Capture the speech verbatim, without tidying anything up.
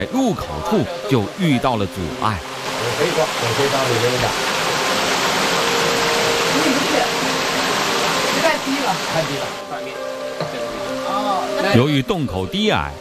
入口处就遇到了阻碍。 我可以说，我可以当这个一下。 进不去，实在低了， 太低了，半米。 哦， 由于洞口低矮，